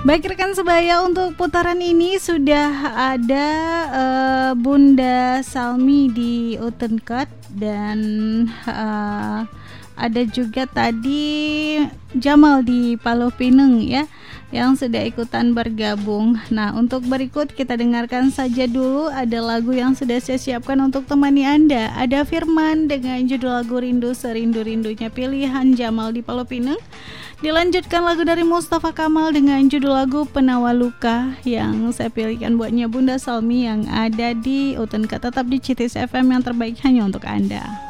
Baik rekan sebaya, untuk putaran ini sudah ada Bunda Salmi di Utenkat dan ada juga tadi Jamal di Palo Pineng ya, yang sudah ikutan bergabung. Nah, untuk berikut kita dengarkan saja dulu ada lagu yang sudah saya siapkan untuk temani Anda. Ada Firman dengan judul lagu Rindu Serindu-Rindunya pilihan Jamal di Palo Pineng. Dilanjutkan lagu dari Mustafa Kamal dengan judul lagu Penawar Luka yang saya pilihkan buatnya Bunda Salmi yang ada di Utenkat. Tetap di Citis FM, yang terbaik hanya untuk Anda.